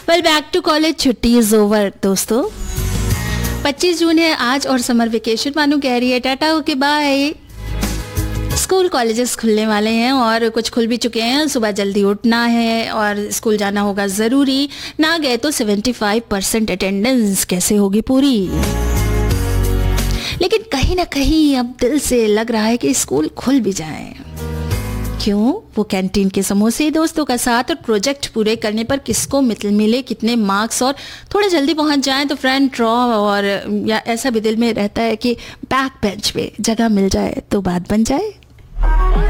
Well back to college, छुट्टी is over दोस्तों। 25 जून है आज और समर वेकेशन मानो कह रही है Tata okay bye. School colleges खुलने वाले हैं और कुछ खुल भी चुके हैं। सुबह जल्दी उठना है और स्कूल जाना होगा ज़रूरी। ना गए तो 75% अटेंडेंस कैसे होगी पूरी। लेकिन कहीं ना कहीं अब दिल से लग रहा है कि स्कूल खुल भी जाए। क्यों? वो कैंटीन के समोसे, दोस्तों का साथ और प्रोजेक्ट पूरे करने पर किसको मिले कितने मार्क्स, और थोड़ा जल्दी पहुंच जाए तो फ्रंट ड्रॉ, और या ऐसा भी दिल में रहता है कि बैक बेंच पे जगह मिल जाए तो बात बन जाए।